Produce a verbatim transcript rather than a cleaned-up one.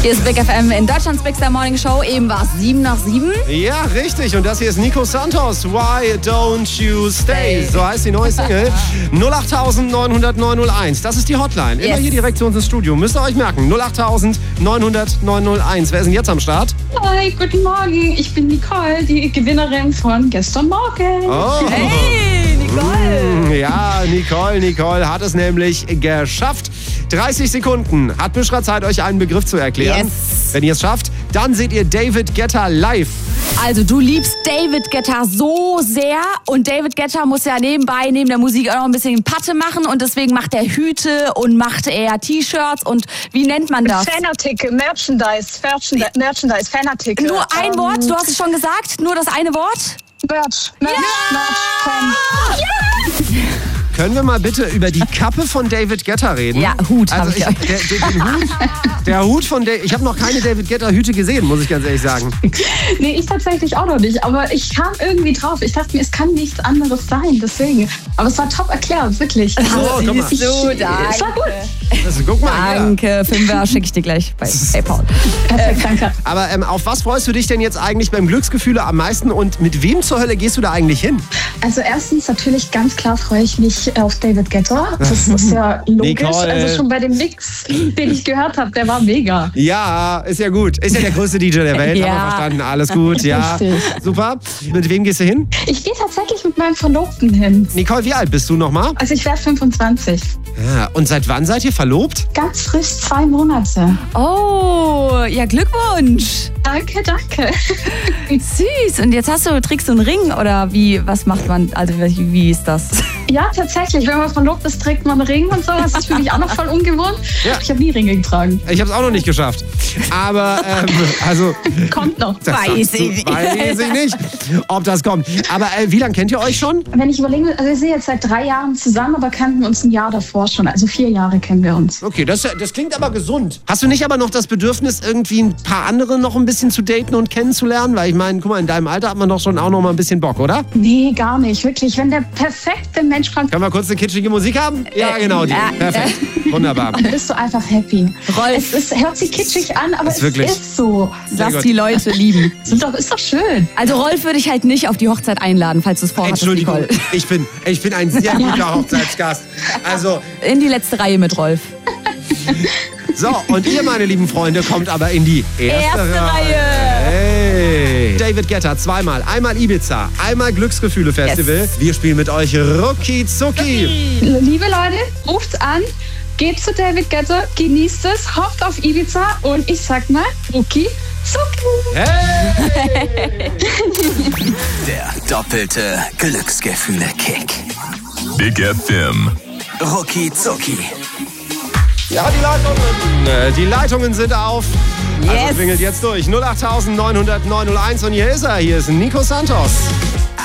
Hier ist Big F M in Deutschlands Big Star Morning Show. Eben war es sieben nach sieben. Ja, richtig. Und das hier ist Nico Santos. Why don't you stay? So heißt die neue Single. null acht neun null null neun null eins. Das ist die Hotline. Immer Yes. hier direkt zu uns ins Studio. Müsst ihr euch merken. null acht neun null null neun null eins. Wer ist denn jetzt am Start? Hi, guten Morgen. Ich bin Nicole, die Gewinnerin von gestern Morgen. Oh. Hey, Nicole. Ja, Nicole, Nicole hat es nämlich geschafft. dreißig Sekunden hat Bishra Zeit, euch einen Begriff zu erklären. Yes. Wenn ihr es schafft, dann seht ihr David Guetta live. Also du liebst David Guetta so sehr und David Guetta muss ja nebenbei, neben der Musik auch noch ein bisschen Patte machen und deswegen macht er Hüte und macht er T-Shirts und wie nennt man das? Fanartikel, Merchandise, Merchandise, Merchandise, Fanartikel. Nur ein Ähm, Wort, du hast es schon gesagt, nur das eine Wort? Merch, Merch, Merch, Fan. Können wir mal bitte über die Kappe von David Guetta reden? Ja, Hut habe Also ich. ich, der, der, den Hut, der Hut von David, ich habe noch keine David Guetta Hüte gesehen, muss ich ganz ehrlich sagen. Nee, ich tatsächlich auch noch nicht, aber ich kam irgendwie drauf. Ich dachte mir, es kann nichts anderes sein, deswegen. Aber es war top erklärt, wirklich. Also, Oh, guck mal. Siehst du, es war gut. Also, guck mal her. Danke, Fünfer schicke ich dir gleich bei PayPal. Perfekt, danke. Aber ähm, auf was freust du dich denn jetzt eigentlich beim Glücksgefühle am meisten und mit wem zur Hölle gehst du da eigentlich hin? Also erstens natürlich ganz klar freue ich mich auf David Guetta. Das ist ja logisch. Nicole. Also schon bei dem Mix, den ich gehört habe, der war mega. Ja, ist ja gut. Ist ja der größte D J der Welt, Ja. haben wir verstanden. Alles gut, ja. Richtig. Super. Mit wem gehst du hin? Ich gehe tatsächlich mit meinem Verlobten hin. Nicole, wie alt bist du nochmal? Also ich werde fünfundzwanzig. Ja, und seit wann seid ihr verlobt? Ganz frisch zwei Monate. Oh, ja Glückwunsch. Danke, danke. Süß. Und jetzt hast du, trägst du einen Ring oder wie, was macht man, also wie, wie ist das? Ja, tatsächlich. Wenn man verlobt ist, trägt man einen Ring und so. Das ist für mich auch noch voll ungewohnt. Ja. Ich habe nie Ringe getragen. Ich habe es auch noch nicht geschafft. Aber, ähm, also... Kommt noch. das Weiß sagst du- ich nicht. Weiß ich nicht, ob das kommt. Aber äh, wie lange kennt ihr euch schon? Wenn ich überlege, also wir sind jetzt seit drei Jahren zusammen, aber kannten uns ein Jahr davor schon. Also vier Jahre kennen wir uns. Okay, das, das klingt aber gesund. Hast du nicht aber noch das Bedürfnis, irgendwie ein paar andere noch ein bisschen zu daten und kennenzulernen? Weil ich meine, guck mal, in deinem Alter hat man doch schon auch noch mal ein bisschen Bock, oder? Nee, gar nicht. Wirklich. Wenn der perfekte Mensch kommt, Können wir kurz eine kitschige Musik haben? Ja, genau, die. ja, Perfekt. Wunderbar. dann bist du einfach happy. Rolf. Es ist, hört sich kitschig an, aber Ist es wirklich. ist so. Dass gut. die Leute lieben. Ist doch, ist doch schön. Also Rolf würde ich halt nicht auf die Hochzeit einladen, falls du es vorhattest, Entschuldigung, Nicole. ich bin, ich bin ein sehr guter Hochzeitsgast. Also, In die letzte Reihe mit Rolf. so, und ihr, meine lieben Freunde, kommt aber in die erste, Erste Reihe. Reihe. Hey. David Guetta zweimal. Einmal Ibiza, einmal Glücksgefühle Festival. Yes. Wir spielen mit euch Rucki Zucki. Liebe Leute, ruft an, geht zu David Guetta, genießt es, hofft auf Ibiza und ich sag mal, Ruki, Zucki. Hey. Der doppelte Glücksgefühle-Kick. Big F M. Rucki Zucki. Ja, die Leitungen. äh, Die Leitungen sind auf. Also Yes. klingelt jetzt durch. null acht neun null null neun null eins und hier ist er. Hier ist Nico Santos.